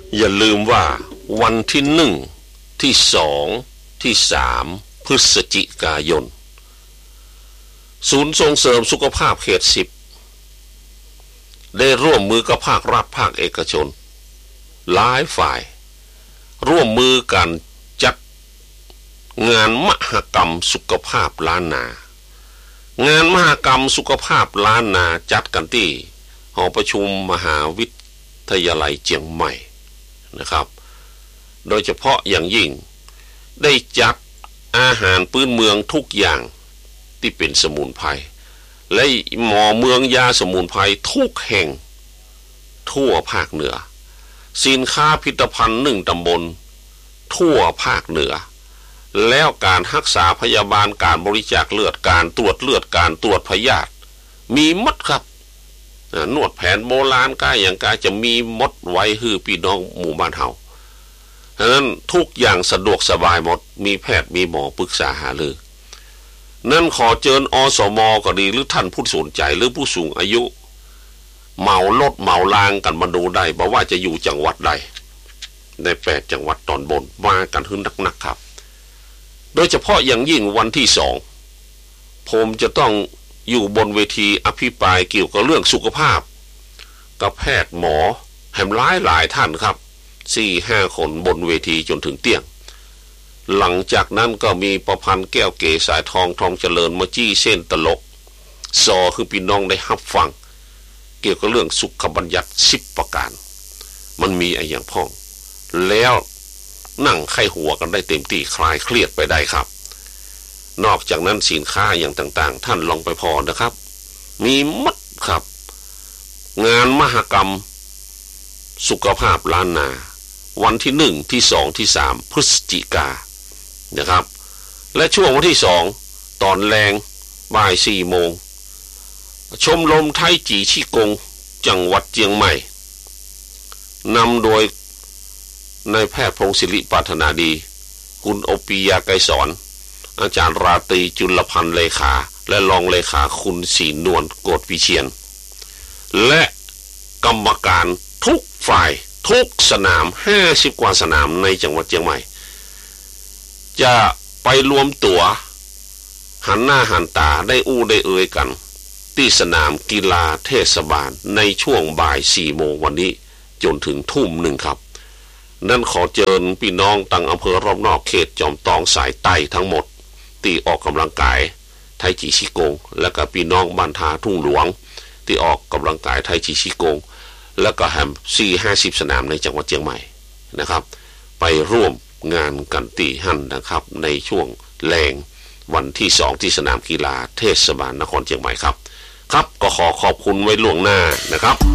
อย่าลืมว่าวันที่1ที่2ที่3พฤศจิกายนศูนย์ส่งเสริมสุขภาพเขต10ได้ร่วมมือกับภาครัฐภาคเอกชนหลายฝ่ายร่วมมือกันจัดงานมหกรรมสุขภาพล้านนางานมหกรรมสุขภาพล้านนาจัดกันที่หอประชุมมหาวิทยาลัยเชียงใหม่นะครับโดยเฉพาะอย่างยิ่งได้จัดอาหารพื้นเมืองทุกอย่างที่เป็นสมุนไพรและหมอเมืองยาสมุนไพรทุกแห่งทั่วภาคเหนือสินค้าผลิตภัณฑ์1ตำบลทั่วภาคเหนือแล้วการรักษาพยาบาลการบริจาคเลือดการตรวจเลือดการตรวจพยาธิมีหมดครับนวดแผนโบราณก้าอย่างกาจะมีหมดไว้ให้พี่น้องหมู่บ้านเฮาฉะนั้นทุกอย่างสะดวกสบายหมดมีแพทย์มีหมอปรึกษาหารือนั่นขอเชิญอสม.ก็ดีหรือท่านผู้สนใจหรือผู้สูงอายุเหมารถเหมาลางกันมาดูได้บอกว่าจะอยู่จังหวัดใดใน8จังหวัดตอนบนมากันหึ่งนักๆครับโดยเฉพาะอย่างยิ่งวันที่2ผมจะต้องอยู่บนเวทีอภิปรายเกี่ยวกับเรื่องสุขภาพกับแพทย์หมอแห่งหลายท่านครับ 4-5 คนบนเวทีจนถึงเที่ยงหลังจากนั้นก็มีประพันธ์แก้วเก๋สายทองเจริญมาจี้เส้นตลกคือพี่น้องได้รับฟังเกี่ยวกับเรื่องสุขบัญญัติ10ประการมันมีอะไรอย่างพ้องแล้วนั่งไข้หัวกันได้เต็มที่คลายเครียดไปได้ครับนอกจากนั้นสินค้าอย่างต่างๆท่านลองไปพอนะครับมีมัดครับงานมหกรรมสุขภาพล้านนาวันที่1ที่2ที่3พฤศจิกายนนะครับและช่วงวันที่2ตอนแรงบ่าย4 โมงชมรมไทยจีชิกงจังหวัดเชียงใหม่นำโดยนายแพทย์พงศิริปรารถนาดีคุณโอปิยาไกรสอนอาจารย์ราตรีจุลพันธ์เลขาและรองเลขาคุณศรีนวลโกฏวิเชียรและกรรมการทุกฝ่ายทุกสนาม50 กว่าสนามในจังหวัดเชียงใหม่จะไปรวมตัวหันหน้าหันตาได้ได้เอ่ยกันที่สนามกีฬาเทศบาลในช่วงบ่าย4 โมงวันนี้จนถึงทุ่ม 1ครับนั่นขอเชิญพี่น้องตั้งอำเภอรอบนอกเขตจอมตองสายใต้ทั้งหมดที่ออกกำลังกายไทยจีชิกงและก็พี่น้องบ้านทาทุ่งหลวงที่ออกกำลังกายไทยจีชิกงและก็แฮม4-50 สนามในจังหวัดเชียงใหม่นะครับไปร่วมงานกันตีหั่นนะครับในช่วงแรงวันที่2ที่สนามกีฬาเทศบาลนครเชียงใหม่ครับก็ขอขอบคุณไว้ล่วงหน้านะครับ